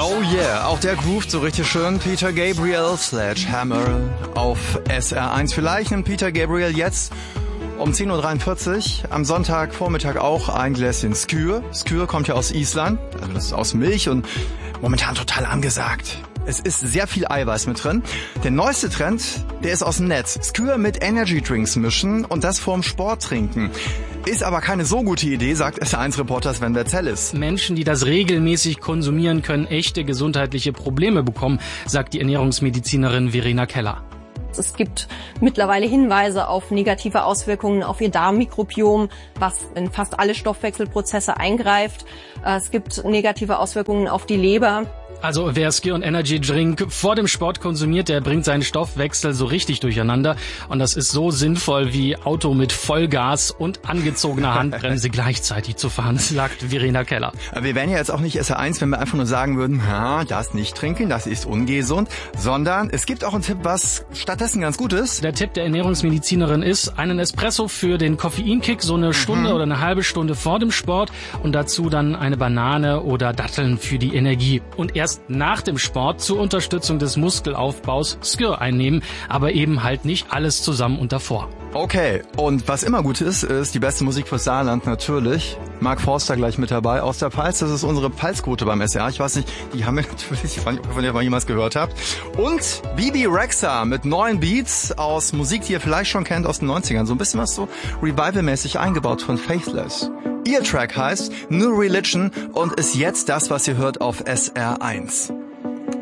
Oh yeah, auch der groovt so richtig schön. Peter Gabriel, Sledgehammer auf SR1. Vielleicht nimmt Peter Gabriel jetzt um 10.43 Uhr am Sonntagvormittag auch ein Gläschen Skyr. Skyr kommt ja aus Island, also das ist aus Milch und momentan total angesagt. Es ist sehr viel Eiweiß mit drin. Der neueste Trend, der ist aus dem Netz. Skyr mit Energy Drinks mischen und das vorm Sport trinken. Ist aber keine so gute Idee, sagt SR1-Reporter Sven Verzellis. Menschen, die das regelmäßig konsumieren, können echte gesundheitliche Probleme bekommen, sagt die Ernährungsmedizinerin Verena Keller. Es gibt mittlerweile Hinweise auf negative Auswirkungen auf ihr Darmmikrobiom, was in fast alle Stoffwechselprozesse eingreift. Es gibt negative Auswirkungen auf die Leber. Also wer Skyr und Energy Drink vor dem Sport konsumiert, der bringt seinen Stoffwechsel so richtig durcheinander. Und das ist so sinnvoll wie Auto mit Vollgas und angezogener Handbremse gleichzeitig zu fahren, sagt Verena Keller. Wir wären ja jetzt auch nicht SR1, wenn wir einfach nur sagen würden, das nicht trinken, das ist ungesund, sondern es gibt auch einen Tipp, was stattdessen ganz gut ist. Der Tipp der Ernährungsmedizinerin ist, einen Espresso für den Koffeinkick, so eine Stunde oder eine halbe Stunde vor dem Sport und dazu dann eine Banane oder Datteln für die Energie. Und erst nach dem Sport zur Unterstützung des Muskelaufbaus Skyr einnehmen, aber eben halt nicht alles zusammen und davor. Okay, und was immer gut ist, ist die beste Musik fürs Saarland natürlich. Mark Forster gleich mit dabei aus der Pfalz. Das ist unsere Pfalzquote beim SR. Ich weiß nicht, die haben wir natürlich, ich weiß nicht, ob ihr mal jemals gehört habt. Und Bibi Rexha mit neuen Beats aus Musik, die ihr vielleicht schon kennt aus den 90ern. So ein bisschen was so Revival-mäßig eingebaut von Faithless. Ihr Track heißt New Religion und ist jetzt das, was ihr hört auf SR1.